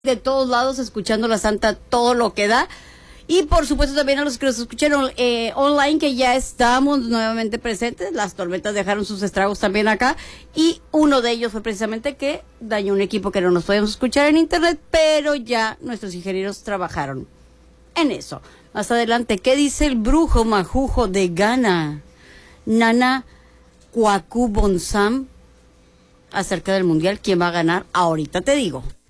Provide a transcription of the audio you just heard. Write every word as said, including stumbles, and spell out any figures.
de todos lados escuchando la Santa todo lo que da. Y por supuesto también a los que nos escucharon eh, online, que ya estamos nuevamente presentes. Las tormentas dejaron sus estragos también acá. Y uno de ellos fue precisamente que dañó un equipo que no nos podíamos escuchar en internet, pero ya nuestros ingenieros trabajaron en eso. Más adelante, ¿qué dice el brujo majujo de Ghana, Nana Kwaku Bonsam, acerca del mundial? ¿Quién va a ganar? Ahorita te digo.